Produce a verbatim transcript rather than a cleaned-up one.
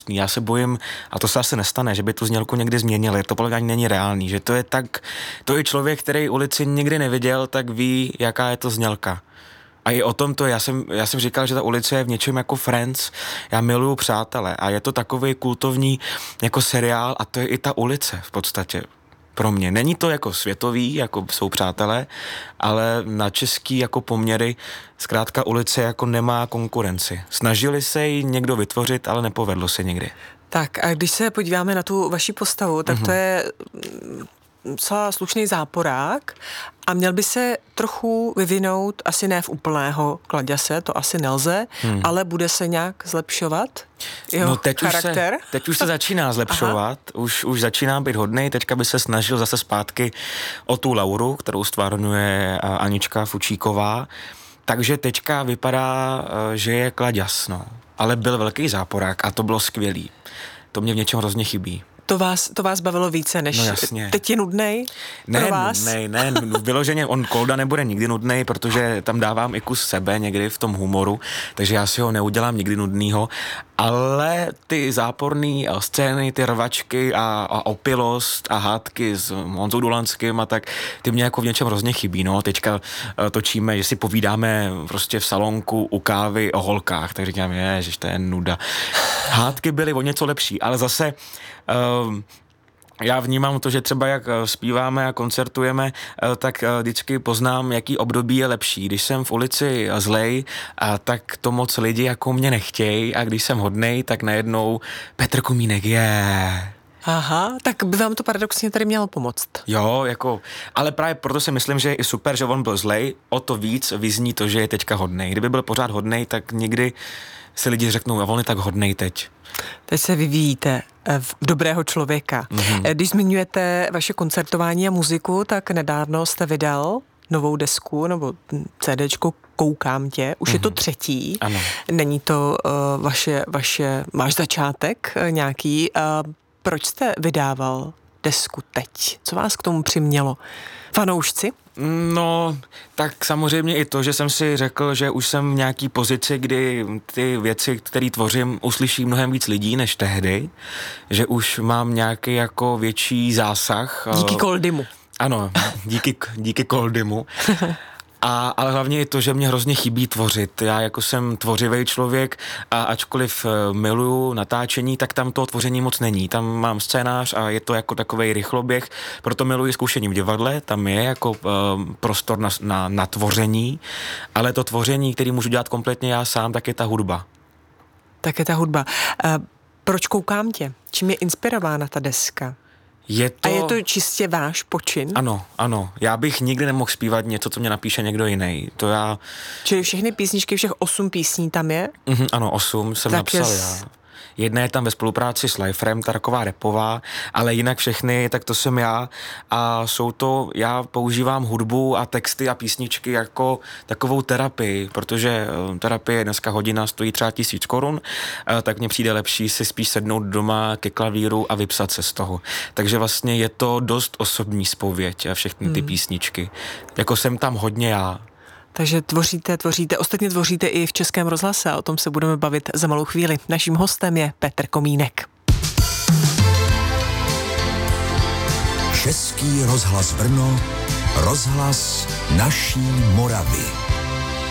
Já se bojím, a to se asi nestane, že by tu znělku někdy změnili, to podle mě není reálný, že to je tak, to je člověk, který ulici nikdy neviděl, tak ví, jaká je to znělka. A i o tom to, já jsem, já jsem říkal, že ta ulice je v něčem jako Friends, já miluju Přátele a je to takový kultovní jako seriál a to je i ta ulice v podstatě. Pro mě. Není to jako světový, jako jsou Přátelé, ale na český jako poměry zkrátka ulice jako nemá konkurenci. Snažili se ji někdo vytvořit, ale nepovedlo se nikdy. Tak a když se podíváme na tu vaši postavu, tak mm-hmm. to je docela slušný záporák a měl by se trochu vyvinout, asi ne v úplného Klaďase, to asi nelze, hmm. ale bude se nějak zlepšovat jeho no teď charakter? Už se, teď už se začíná zlepšovat, už, už začíná být hodnej, teďka by se snažil zase zpátky o tu Lauru, kterou stvárňuje Anička Fučíková, takže teďka vypadá, že je Klaďas, no. Ale byl velký záporák a to bylo skvělý. To mě v něčem hrozně chybí. To vás, to vás bavilo více, než no teď je nudnej ne, pro vás? Ne, ne, vyloženě on Kolda nebude nikdy nudnej, protože tam dávám i kus sebe někdy v tom humoru, takže já si ho neudělám nikdy nudnýho, ale ty záporný scény, ty rvačky a, a opilost a hádky s Honzou Dulanským a tak, ty mě jako v něčem hrozně chybí, no, teďka točíme, že si povídáme prostě v salonku u kávy o holkách, tak říkám, ježiš, to je nuda. Hádky byly o něco lepší, ale zase Um, já vnímám to, že třeba jak zpíváme a koncertujeme, tak vždycky poznám, jaký období je lepší. Když jsem v ulici zlej, a tak to moc lidi jako mě nechtějí a když jsem hodnej, tak najednou Petr Komínek je... Yeah. Aha, tak by vám to paradoxně tady mělo pomoct. Jo, jako, ale právě proto si myslím, že je i super, že on byl zlej, o to víc vyzní to, že je teďka hodnej. Kdyby byl pořád hodnej, tak nikdy si lidi řeknou, a on je tak hodnej teď. Teď se vyvíjíte v dobrého člověka. Mm-hmm. Když zmiňujete vaše koncertování a muziku, tak nedávno jste vydal novou desku nebo CDčko Koukám tě. Už mm-hmm. je to třetí. Ano. Není to uh, vaše, vaše, váš začátek uh, nějaký. Uh, proč jste vydával desku teď? Co vás k tomu přimělo? Fanoušci? No, tak samozřejmě i to, že jsem si řekl, že už jsem v nějaký pozici, kdy ty věci, které tvořím, uslyší mnohem víc lidí než tehdy, že už mám nějaký jako větší zásah. Díky Koldymu. Ano, díky, díky Koldymu. A, ale hlavně i to, že mě hrozně chybí tvořit. Já jako jsem tvořivý člověk a ačkoliv miluju natáčení, tak tam to tvoření moc není. Tam mám scénář a je to jako takovej rychloběh, proto miluji zkoušení v divadle, tam je jako uh, prostor na, na, na tvoření, ale to tvoření, který můžu dělat kompletně já sám, tak je ta hudba. Tak je ta hudba. Uh, proč Koukám tě? Čím je inspirována ta deska? Je to... A je to čistě váš počin? Ano, ano. Já bych nikdy nemohl zpívat něco, co mě napíše někdo jiný. To já... Čili všechny písničky, všech osm písní tam je? Mm-hmm, ano, osm jsem tak napsal je... já. Jedna je tam ve spolupráci s Liferem, ta taková rapová, ale jinak všechny, tak to jsem já a jsou to, já používám hudbu a texty a písničky jako takovou terapii, protože terapie dneska hodina stojí třeba tisíc korun, tak mně přijde lepší si spíš sednout doma ke klavíru a vypsat se z toho. Takže vlastně je to dost osobní zpověď a všechny ty hmm. písničky. Jako jsem tam hodně já. Takže tvoříte, tvoříte, ostatně tvoříte i v Českém rozhlase a o tom se budeme bavit za malou chvíli. Naším hostem je Petr Komínek. Český rozhlas Brno, rozhlas naší Moravy.